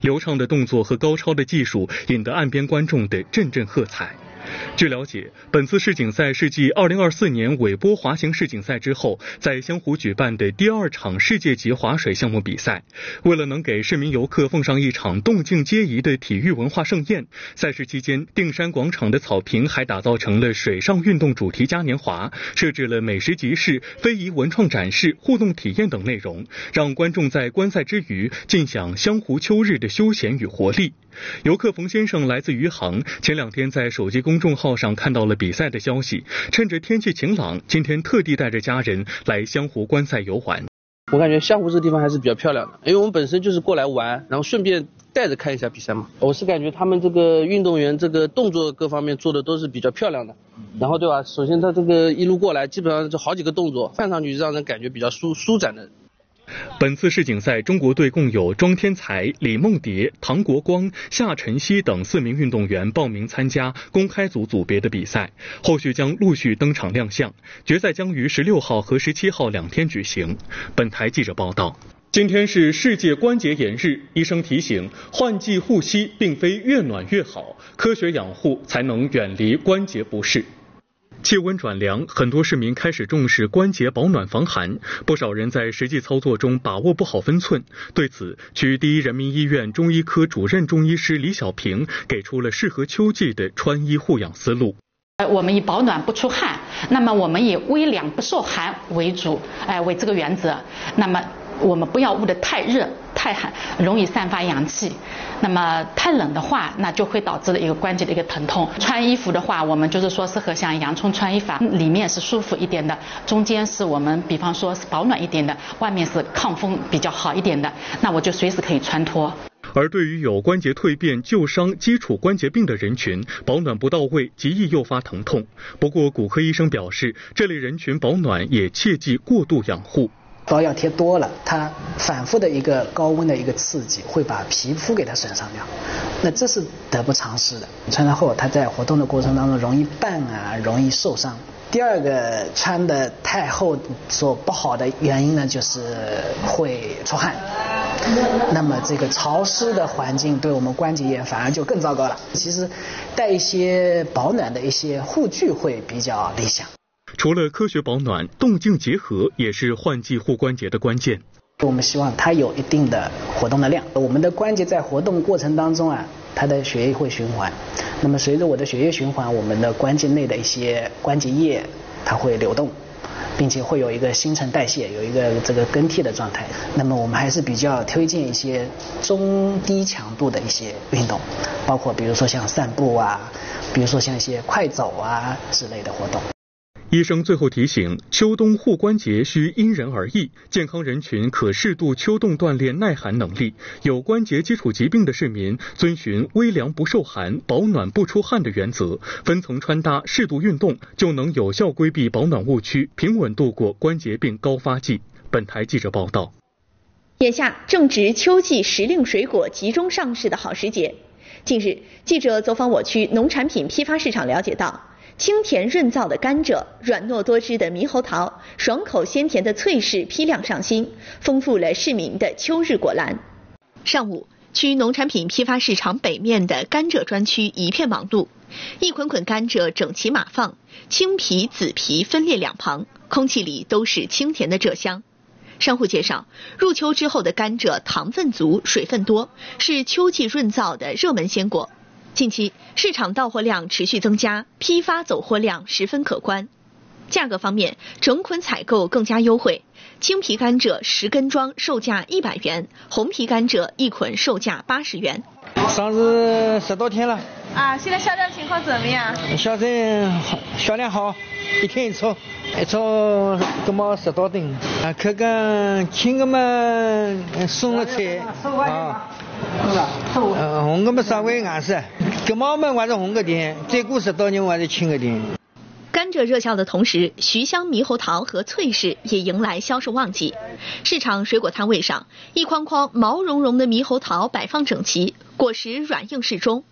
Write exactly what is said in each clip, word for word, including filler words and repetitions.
流畅的动作和高超的技术引得岸边观众的阵阵喝彩。据了解，本次世锦赛是继二零二四年韦波滑行世锦赛之后，在湘湖举办的第二场世界级划水项目比赛。为了能给市民游客奉上一场动静皆宜的体育文化盛宴，赛事期间，定山广场的草坪还打造成了水上运动主题嘉年华，设置了美食集市、非遗文创展示、互动体验等内容，让观众在观赛之余尽享湘湖秋日的休闲与活力。游客冯先生来自余杭，前两天在手机公众号上看到了比赛的消息，趁着天气晴朗，今天特地带着家人来湘湖观赛游玩。 我感觉湘湖这个地方还是比较漂亮的，因为我们本身就是过来玩，然后顺便带着看一下比赛嘛。我是感觉他们这个运动员这个动作各方面做的都是比较漂亮的，然后对吧？首先他这个一路过来，基本上就好几个动作，看上去让人感觉比较舒舒展的。 本次世锦赛，中国队共有庄天才、李梦蝶、唐国光、夏晨曦等四名运动员报名参加公开组组别的比赛，后续将陆续登场亮相。决赛将于十六号和十七号两天举行。本台记者报道。今天是世界关节炎日，医生提醒，换季护膝并非越暖越好，科学养护才能远离关节不适。气温转凉，很多市民开始重视关节保暖防寒，不少人在实际操作中把握不好分寸。对此，区第一人民医院中医科主任中医师李小平给出了适合秋季的穿衣护养思路。 我们以保暖不出汗，那么我们以微凉不受寒为主，哎、呃，为这个原则。那么我们不要捂得太热、太寒，容易散发阳气。那么太冷的话，那就会导致了一个关节的一个疼痛。穿衣服的话，我们就是说适合像洋葱穿衣法，里面是舒服一点的，中间是我们比方说是保暖一点的，外面是抗风比较好一点的，那我就随时可以穿脱。 而对于有关节蜕变、旧伤、基础关节病的人群，保暖不到位极易诱发疼痛。不过骨科医生表示，这类人群保暖也切忌过度养护。 膏药贴多了，它反复的一个高温的一个刺激会把皮肤给它损伤掉，那这是得不偿失的。穿上后，它在活动的过程当中容易绊啊，容易受伤。第二个穿的太厚所不好的原因呢，就是会出汗。那么这个潮湿的环境对我们关节炎反而就更糟糕了。其实带一些保暖的一些护具会比较理想。 除了科学保暖，动静结合也是换季护关节的关键。 我们希望它有一定的活动的量。我们的关节在活动过程当中啊，它的血液会循环。那么随着我的血液循环，我们的关节内的一些关节液它会流动，并且会有一个新陈代谢，有一个这个更替的状态。那么我们还是比较推荐一些中低强度的一些运动，包括比如说像散步啊，比如说像一些快走啊之类的活动。 医生最后提醒，秋冬护关节需因人而异，健康人群可适度秋冬锻炼耐寒能力。有关节基础疾病的市民遵循微凉不受寒、保暖不出汗的原则，分层穿搭、适度运动，就能有效规避保暖误区，平稳度过关节病高发季。本台记者报道。 眼下正值秋季时令水果集中上市的好时节。近日，记者走访我区农产品批发市场，了解到清甜润燥的甘蔗、软糯多汁的猕猴桃、爽口鲜甜的脆柿批量上新，丰富了市民的秋日果篮。上午，区农产品批发市场北面的甘蔗专区一片忙碌，一捆捆甘蔗整齐码放，青皮、紫皮分列两旁，空气里都是清甜的蔗香。商户介绍，入秋之后的甘蔗糖分足、水分多，是秋季润燥的热门鲜果。近期市场到货量持续增加，批发走货量十分可观。价格方面，整捆采购更加优惠，青皮甘蔗十根装售价一百元，红皮甘蔗一捆售价八十元。 上市十多天了啊，现在销量情况怎么样？ 销量好，销量好，一天一撮，一撮那么十多吨啊，看看青的嘛送了菜啊。嗯，红的嘛稍微颜色，根毛嘛还是红个点，再过十多年还是青个点。 甘蔗热销的同时，徐香猕猴桃和脆柿也迎来销售旺季。市场水果摊位上，一筐筐毛茸茸的猕猴桃摆放整齐，果实软硬适中。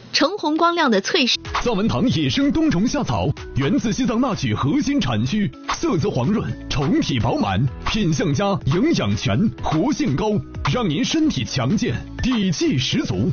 橙红光亮的翠石。 藏文堂野生冬虫夏草源自西藏那曲核心产区，色泽黄润，虫体饱满，品相佳，营养全，活性高，让您身体强健，底气十足。